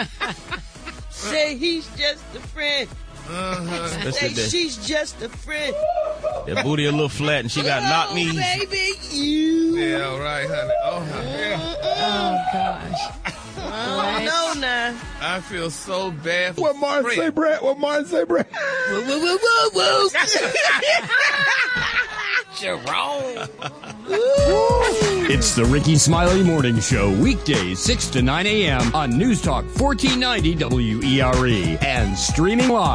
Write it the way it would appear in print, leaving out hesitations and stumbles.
Say he's just a friend. Say she's just a friend. That booty a little flat and she got knock knees. Baby, you. Yeah, right, honey. Oh, yeah. Oh, gosh. No, nah. I feel so bad for What Martin say, Brett? What Martin say, Brett? Whoa. Jerome. It's the Ricky Smiley Morning Show, weekdays 6 to 9 a.m. on News Talk 1490 WERE and streaming live.